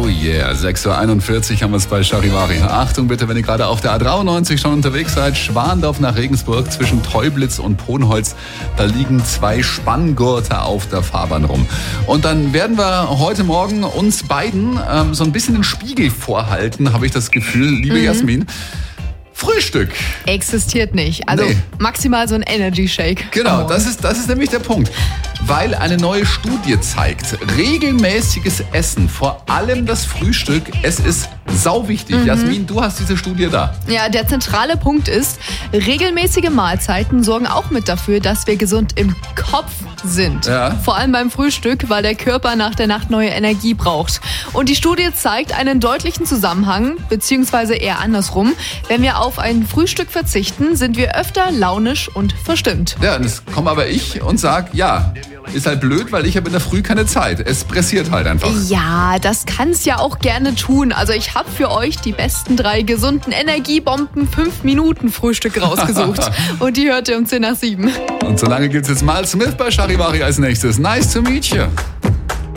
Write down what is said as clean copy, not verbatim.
Oh yeah, 6.41 Uhr haben wir es bei Charivari. Achtung bitte, wenn ihr gerade auf der A93 schon unterwegs seid, Schwandorf nach Regensburg zwischen Teublitz und Ponholz, da liegen 2 Spanngurte auf der Fahrbahn rum. Und dann werden wir heute Morgen uns beiden so ein bisschen den Spiegel vorhalten, habe ich das Gefühl, liebe Jasmin. Frühstück Existiert nicht. Also maximal so ein Energy Shake. Genau, das ist nämlich der Punkt. Weil eine neue Studie zeigt, regelmäßiges Essen, vor allem das Frühstück, es ist sauwichtig. Jasmin, du hast diese Studie da. Ja, der zentrale Punkt ist, regelmäßige Mahlzeiten sorgen auch mit dafür, dass wir gesund im Kopf sind. Ja. Vor allem beim Frühstück, weil der Körper nach der Nacht neue Energie braucht. Und die Studie zeigt einen deutlichen Zusammenhang, beziehungsweise eher andersrum. Wenn wir auf ein Frühstück verzichten, sind wir öfter launisch und verstimmt. Ja, und jetzt komme aber ich und sage, ja, ist halt blöd, weil ich habe in der Früh keine Zeit. Es pressiert halt einfach. Ja, das kann's ja auch gerne tun. Also ich habe für euch die besten 3 gesunden Energiebomben 5-Minuten-Frühstück rausgesucht. Und die hört ihr um 10 nach 7. Und solange gibt's jetzt Mal Smith bei Charivari als nächstes. Nice to meet you.